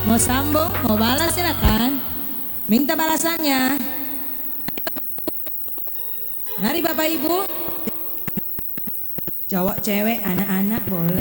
Mau sambung, mau balas silakan. Minta balasannya. Mari Bapak Ibu. Cowok, cewek, anak-anak boleh.